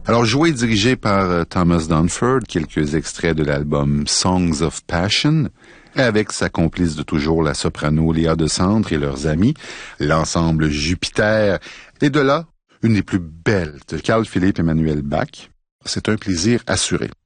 Alors, joué et dirigé par Thomas Dunford, quelques extraits de l'album Songs of Passion, avec sa complice de toujours, la soprano Léa Decentre et leurs amis, l'ensemble Jupiter, et de là, une des plus belles de Carl Philipp Emanuel Bach. C'est un plaisir assuré.